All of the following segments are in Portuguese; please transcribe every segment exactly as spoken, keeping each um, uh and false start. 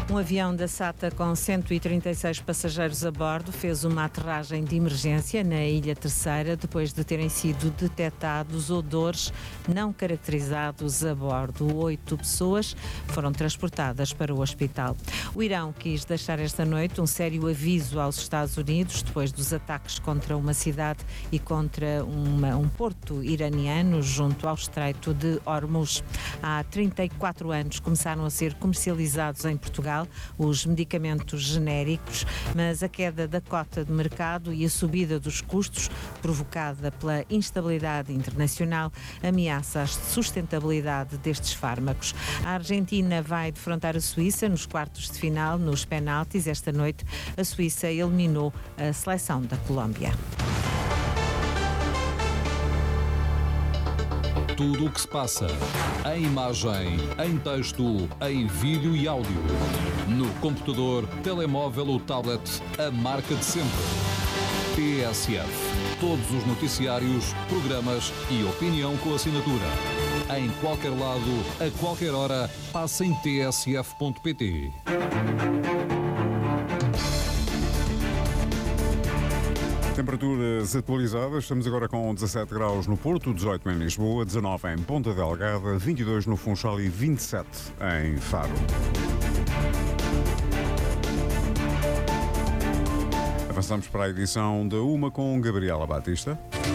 Um avião da SATA com cento e trinta e seis passageiros a bordo fez uma aterragem de emergência na Ilha Terceira depois de terem sido detectados odores não caracterizados a bordo. Oito pessoas foram transportadas para o hospital. O Irão quis deixar esta noite um sério aviso aos Estados Unidos depois dos ataques contra uma cidade e contra uma, um porto iraniano junto ao Estreito de Hormuz. Há trinta e quatro anos começaram a ser comercializados em Portugal os medicamentos genéricos, mas a queda da cota de mercado e a subida dos custos provocada pela instabilidade internacional ameaça a sustentabilidade destes fármacos. A Argentina vai defrontar a Suíça nos quartos de final, nos penaltis. Esta noite a Suíça eliminou a seleção da Colômbia. Tudo o que se passa, em imagem, em texto, em vídeo e áudio. No computador, telemóvel ou tablet, a marca de sempre. T S F. Todos os noticiários, programas e opinião com assinatura. Em qualquer lado, a qualquer hora, passa em t s f ponto p t. Temperaturas atualizadas, estamos agora com dezassete graus no Porto, dezoito em Lisboa, dezanove em Ponta Delgada, vinte e dois no Funchal e vinte e sete em Faro. Avançamos para a edição da Uma com Gabriela Batista.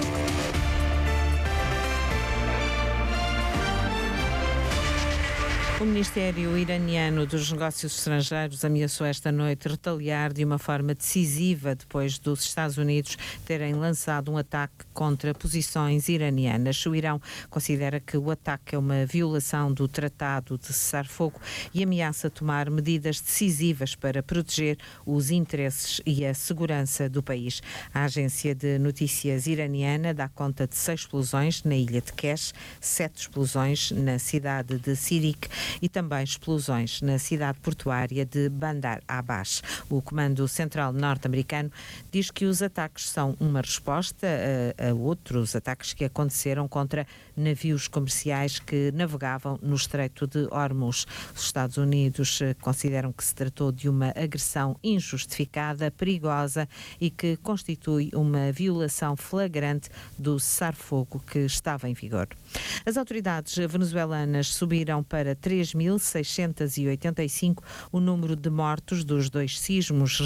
O Ministério Iraniano dos Negócios Estrangeiros ameaçou esta noite retaliar de uma forma decisiva depois dos Estados Unidos terem lançado um ataque contra posições iranianas. O Irão considera que o ataque é uma violação do Tratado de Cessar-Fogo e ameaça tomar medidas decisivas para proteger os interesses e a segurança do país. A agência de notícias iraniana dá conta de seis explosões na ilha de Kesh, sete explosões na cidade de Sirik e também explosões na cidade portuária de Bandar Abbas. O Comando Central norte-americano diz que os ataques são uma resposta a, a outros ataques que aconteceram contra navios comerciais que navegavam no Estreito de Hormuz. Os Estados Unidos consideram que se tratou de uma agressão injustificada, perigosa e que constitui uma violação flagrante do cessar-fogo que estava em vigor. As autoridades venezuelanas subiram para três mil seiscentos e oitenta e cinco o número de mortos dos dois sismos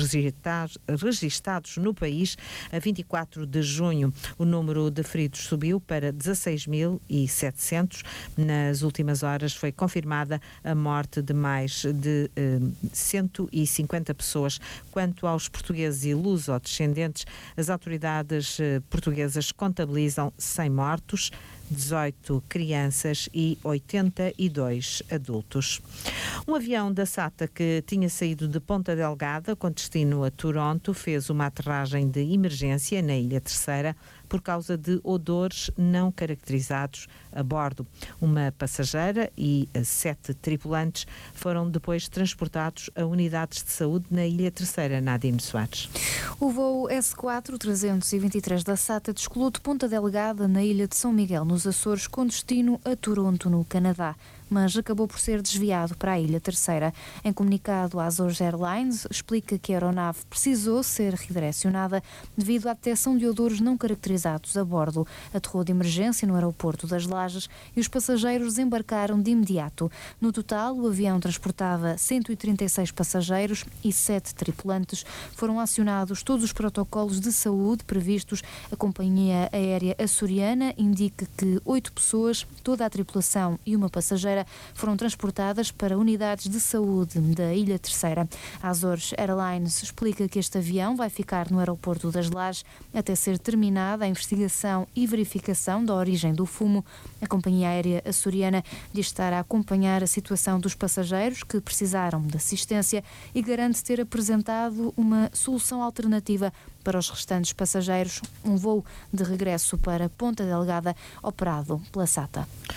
registados no país a vinte e quatro de junho. O número de feridos subiu para dezasseis mil e setecentos. Nas últimas horas foi confirmada a morte de mais de eh, cento e cinquenta pessoas. Quanto aos portugueses e luso-descendentes, as autoridades eh, portuguesas contabilizam cem mortos, dezoito crianças e oitenta e dois adultos. Um avião da SATA que tinha saído de Ponta Delgada com destino a Toronto fez uma aterragem de emergência na Ilha Terceira por causa de odores não caracterizados a bordo. Uma passageira e sete tripulantes foram depois transportados a unidades de saúde na Ilha Terceira. Nadine Soares. O voo S quatro trezentos e vinte e três da SATA descolou de Ponta Delgada na Ilha de São Miguel, nos Açores, com destino a Toronto, no Canadá, mas acabou por ser desviado para a Ilha Terceira. Em comunicado, a Azores Airlines explica que a aeronave precisou ser redirecionada devido à detecção de odores não caracterizados a bordo. Aterrou de emergência no aeroporto das Lajes e os passageiros embarcaram de imediato. No total, o avião transportava cento e trinta e seis passageiros e sete tripulantes. Foram acionados todos os protocolos de saúde previstos. A companhia aérea açoriana indica que oito pessoas, toda a tripulação e uma passageira foram transportadas para unidades de saúde da Ilha Terceira. A Azores Airlines explica que este avião vai ficar no aeroporto das Lajes até ser terminada a investigação e verificação da origem do fumo. A companhia aérea açoriana diz estar a acompanhar a situação dos passageiros que precisaram de assistência e garante ter apresentado uma solução alternativa para os restantes passageiros, um voo de regresso para Ponta Delgada operado pela SATA.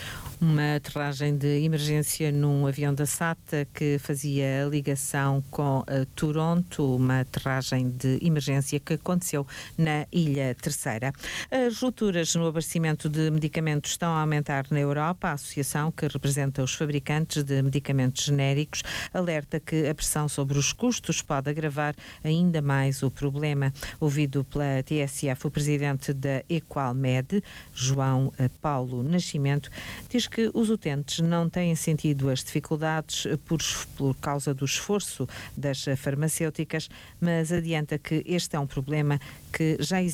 Uma aterragem de emergência num avião da SATA que fazia a ligação com a Toronto, uma aterragem de emergência que aconteceu na Ilha Terceira. As rupturas no abastecimento de medicamentos estão a aumentar na Europa. A associação, que representa os fabricantes de medicamentos genéricos, alerta que a pressão sobre os custos pode agravar ainda mais o problema. Ouvido pela T S F, o presidente da Equalmed, João Paulo Nascimento, diz que os utentes não têm sentido as dificuldades por, por causa do esforço das farmacêuticas, mas adianta que este é um problema que já existe